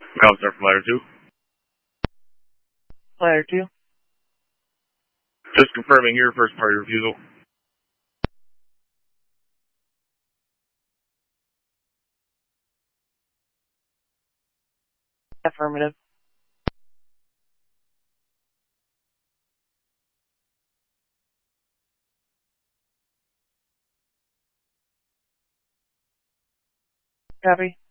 Counselor from Ladder 2. Ladder 2. Just confirming your first party refusal. Affirmative. Copy.